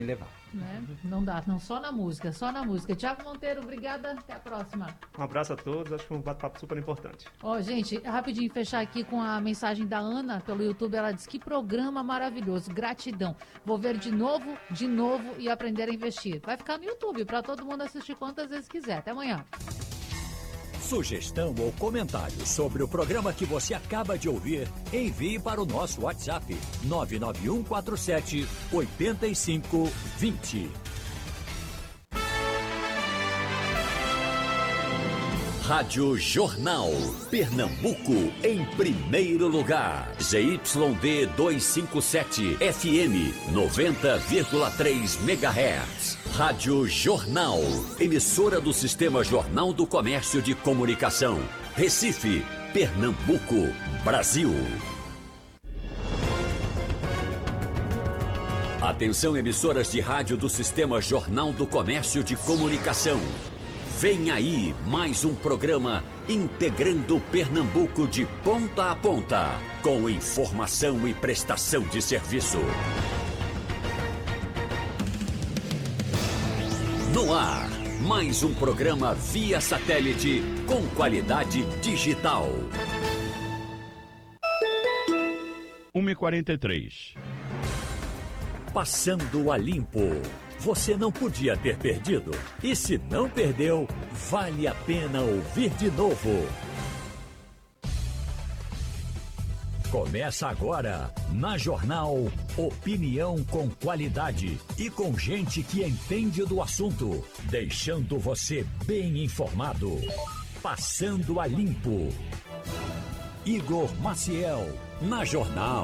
levar. Né? Não dá, não só na música, só na música. Tiago Monteiro, obrigada, até a próxima. Um abraço a todos, acho que foi um bate-papo super importante. Ó, gente, rapidinho fechar aqui com a mensagem da Ana pelo YouTube, ela diz que programa maravilhoso, gratidão. Vou ver de novo e aprender a investir. Vai ficar no YouTube para todo mundo assistir quantas vezes quiser. Até amanhã. Sugestão ou comentário sobre o programa que você acaba de ouvir, envie para o nosso WhatsApp 99147 8520. Rádio Jornal, Pernambuco em primeiro lugar. ZYD 257, FM 90,3 MHz. Rádio Jornal, emissora do Sistema Jornal do Comércio de Comunicação. Recife, Pernambuco, Brasil. Atenção, emissoras de rádio do Sistema Jornal do Comércio de Comunicação. Vem aí mais um programa integrando Pernambuco de ponta a ponta, com informação e prestação de serviço. No ar, mais um programa via satélite com qualidade digital. 1h43. Passando a limpo. Você não podia ter perdido. E se não perdeu, vale a pena ouvir de novo. Começa agora, na Jornal, opinião com qualidade e com gente que entende do assunto, deixando você bem informado. Passando a limpo. Igor Maciel, na Jornal.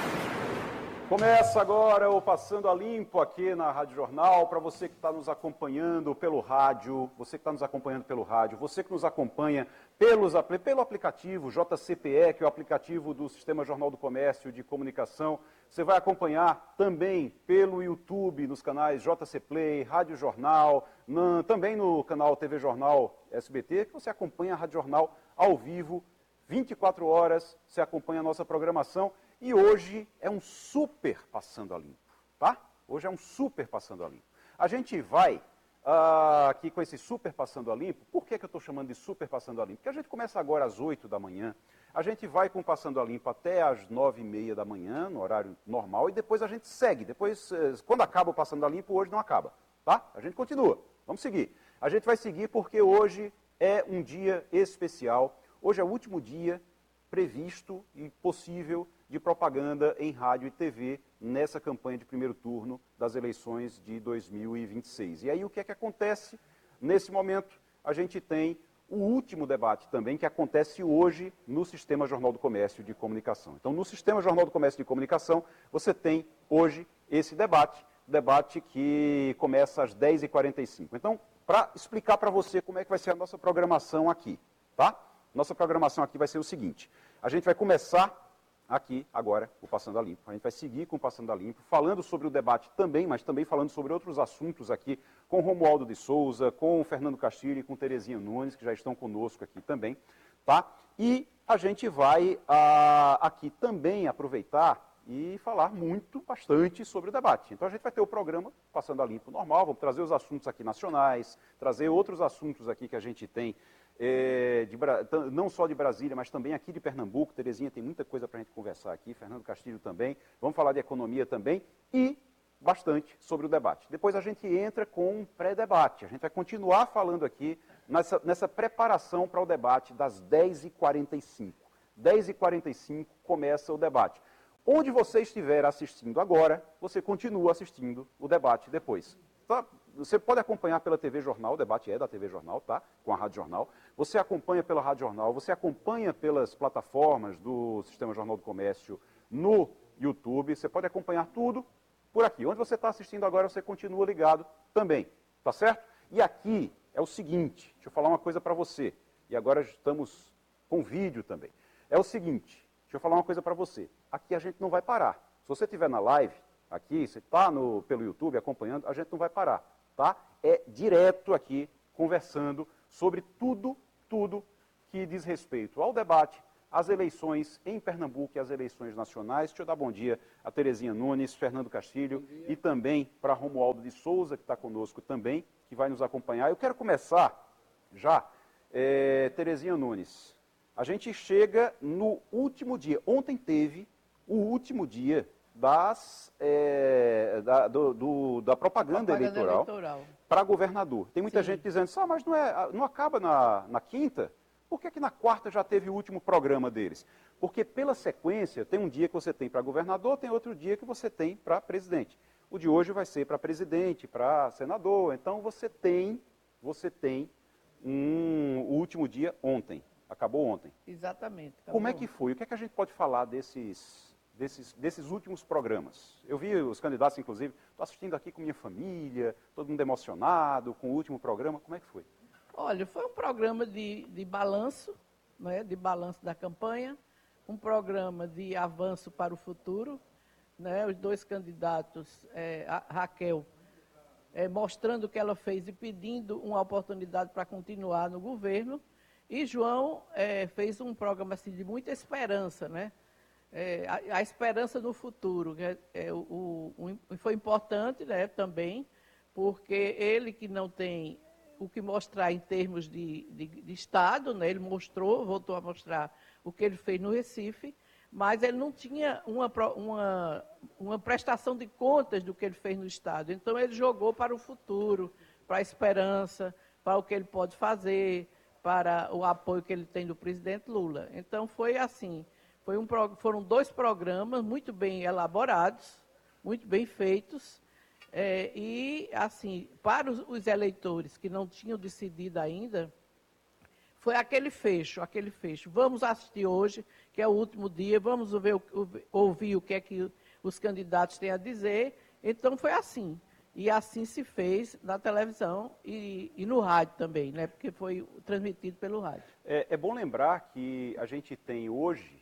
Começa agora o Passando a Limpo aqui na Rádio Jornal, para você que está nos acompanhando pelo rádio, você que está nos acompanhando pelo rádio, você que nos acompanha pelo aplicativo JCPE, que é o aplicativo do Sistema Jornal do Comércio de Comunicação. Você vai acompanhar também pelo YouTube, nos canais JC Play, Rádio Jornal, também no canal TV Jornal SBT, que você acompanha a Rádio Jornal ao vivo, 24 horas, você acompanha a nossa programação. E hoje é um super Passando a Limpo, tá? Hoje é um super Passando a Limpo. A gente vai aqui com esse super Passando a Limpo. Por que eu estou chamando de super Passando a Limpo? Porque a gente começa agora às 8 da manhã, a gente vai com o Passando a Limpo até às 9h30 da manhã, no horário normal, e depois a gente segue. Depois, quando acaba o Passando a Limpo, hoje não acaba, tá? A gente continua, vamos seguir. A gente vai seguir porque hoje é um dia especial. Hoje é o último dia previsto e possível de propaganda em rádio e TV nessa campanha de primeiro turno das eleições de 2026. E aí o que é que acontece? Nesse momento, a gente tem o último debate também, que acontece hoje no Sistema Jornal do Comércio de Comunicação. Então, no Sistema Jornal do Comércio de Comunicação, você tem hoje esse debate que começa às 10h45. Então, para explicar para você como é que vai ser a nossa programação aqui, tá? Nossa programação aqui vai ser o seguinte: a gente vai começar aqui, agora, o Passando a Limpo. A gente vai seguir com o Passando a Limpo, falando sobre o debate também, mas também falando sobre outros assuntos aqui, com Romualdo de Souza, com Fernando Castilho e com Terezinha Nunes, que já estão conosco aqui também, tá? E a gente vai aqui também aproveitar e falar bastante sobre o debate. Então a gente vai ter o programa Passando a Limpo normal, vamos trazer os assuntos aqui nacionais, trazer outros assuntos aqui que a gente tem, não só de Brasília, mas também aqui de Pernambuco. Terezinha tem muita coisa para a gente conversar aqui, Fernando Castilho também, vamos falar de economia também e bastante sobre o debate. Depois a gente entra com um pré-debate, a gente vai continuar falando aqui nessa preparação para o debate das 10h45. 10h45 começa o debate. Onde você estiver assistindo agora, você continua assistindo o debate depois. Tá? Você pode acompanhar pela TV Jornal, o debate é da TV Jornal, tá? Com a Rádio Jornal. Você acompanha pela Rádio Jornal, você acompanha pelas plataformas do Sistema Jornal do Comércio no YouTube. Você pode acompanhar tudo por aqui. Onde você está assistindo agora, você continua ligado também, tá certo? E aqui é o seguinte, deixa eu falar uma coisa para você. E agora estamos com vídeo também. É o seguinte, deixa eu falar uma coisa para você. Aqui a gente não vai parar. Se você estiver na live, aqui, você está pelo YouTube acompanhando, a gente não vai parar, tá? É direto aqui, conversando sobre tudo que diz respeito ao debate, as eleições em Pernambuco e as eleições nacionais. Deixa eu dar bom dia a Terezinha Nunes, Fernando Castilho e também para Romualdo de Souza, que está conosco também, que vai nos acompanhar. Eu quero começar já, Terezinha Nunes. A gente chega no último dia. Ontem teve o último dia da propaganda eleitoral para governador. Tem muita gente dizendo, mas não acaba na quinta? Por que na quarta já teve o último programa deles? Porque pela sequência, tem um dia que você tem para governador, tem outro dia que você tem para presidente. O de hoje vai ser para presidente, para senador. Então você tem o último dia ontem. Acabou ontem. Exatamente. Acabou. Como é que foi? O que é que a gente pode falar desses últimos programas? Eu vi os candidatos, inclusive, estou assistindo aqui com minha família, todo mundo emocionado com o último programa. Como é que foi? Olha, foi um programa de balanço, né, de balanço da campanha, um programa de avanço para o futuro, né, os dois candidatos, a Raquel, mostrando o que ela fez e pedindo uma oportunidade para continuar no governo, e João fez um programa assim, de muita esperança, né? A esperança no futuro. Foi importante, né, também, porque ele que não tem o que mostrar em termos de Estado, né, ele voltou a mostrar o que ele fez no Recife, mas ele não tinha uma prestação de contas do que ele fez no Estado. Então ele jogou para o futuro, para a esperança, para o que ele pode fazer, para o apoio que ele tem do presidente Lula. Então foi assim, foram dois programas muito bem elaborados, muito bem feitos, e assim, para os eleitores que não tinham decidido ainda, foi aquele fecho. Vamos assistir hoje, que é o último dia, vamos ouvir o que é que os candidatos têm a dizer. Então foi assim. E assim se fez na televisão e no rádio também, né? Porque foi transmitido pelo rádio. É bom lembrar que a gente tem hoje,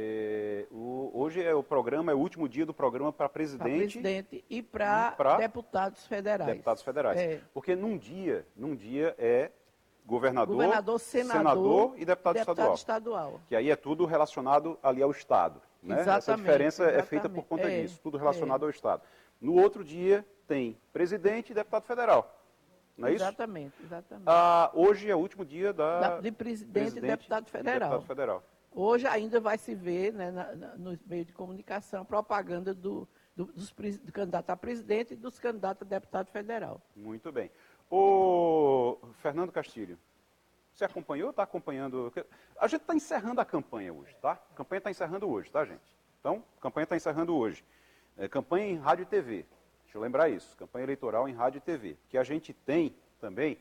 hoje é o último dia do programa para presidente e para deputados federais. Deputados federais. Porque num dia é governador, senador e deputado estadual. Que aí é tudo relacionado ali ao Estado. Né? Essa diferença é feita por conta disso, tudo relacionado ao Estado. No outro dia tem presidente e deputado federal. Não é isso? Exatamente. Hoje é o último dia de presidente e deputado federal. Hoje ainda vai se ver, né, nos meios de comunicação, propaganda do candidato a presidente e dos candidatos a deputado federal. Muito bem. Ô, Fernando Castilho, você acompanhou ou está acompanhando? A gente está encerrando a campanha hoje, tá? A campanha está encerrando hoje, tá, gente? Então, a campanha está encerrando hoje. Campanha em rádio e TV. Deixa eu lembrar isso. Campanha eleitoral em rádio e TV. Que a gente tem também,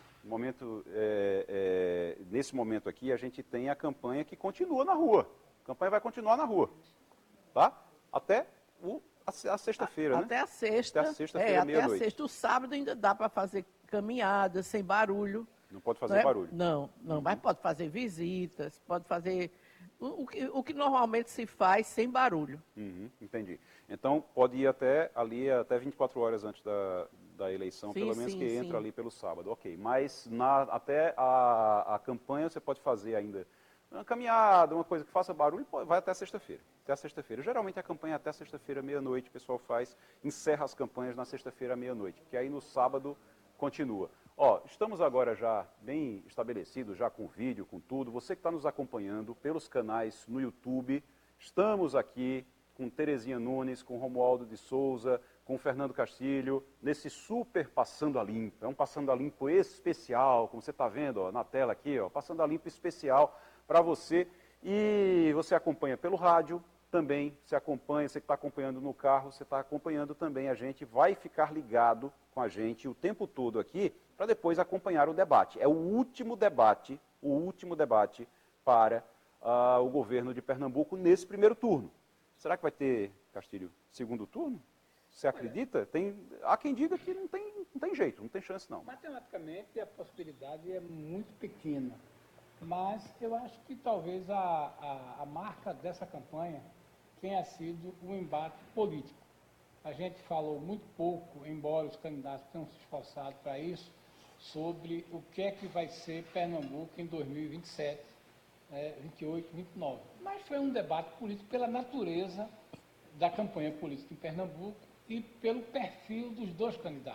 nesse momento aqui, a gente tem a campanha que continua na rua. A campanha vai continuar na rua, tá? Até a sexta-feira, né? Até a sexta. Até a sexta-feira, meia-noite. Até a sexta. O sábado ainda dá para fazer caminhada, sem barulho. Não pode fazer barulho. Não, mas pode fazer visitas, pode fazer o que normalmente se faz sem barulho. Entendi. Então, pode ir até 24 horas antes da eleição, pelo menos que entra ali pelo sábado. Ok, mas até a campanha você pode fazer ainda uma caminhada, uma coisa que faça barulho, vai até sexta-feira. Até a sexta-feira. Geralmente a campanha é até sexta-feira, meia-noite, o pessoal encerra as campanhas na sexta-feira, meia-noite, que aí no sábado continua. Estamos agora já bem estabelecidos, já com vídeo, com tudo. Você que está nos acompanhando pelos canais no YouTube, estamos aqui com Terezinha Nunes, com Romualdo de Souza, com Fernando Castilho, nesse super Passando a Limpo. É um Passando a Limpo especial, como você está vendo na tela aqui, Passando a Limpo especial para você. E você acompanha pelo rádio, também você que está acompanhando no carro, você está acompanhando também a gente, vai ficar ligado com a gente o tempo todo aqui, para depois acompanhar o debate. É o último debate para o governo de Pernambuco nesse primeiro turno. Será que vai ter, Castilho, segundo turno? Você acredita? Há quem diga que não tem jeito, não tem chance não. Matematicamente a possibilidade é muito pequena, mas eu acho que talvez a marca dessa campanha tenha sido um embate político. A gente falou muito pouco, embora os candidatos tenham se esforçado para isso, sobre o que é que vai ser Pernambuco em 2027. 28, 29. Mas foi um debate político pela natureza da campanha política em Pernambuco e pelo perfil dos dois candidatos.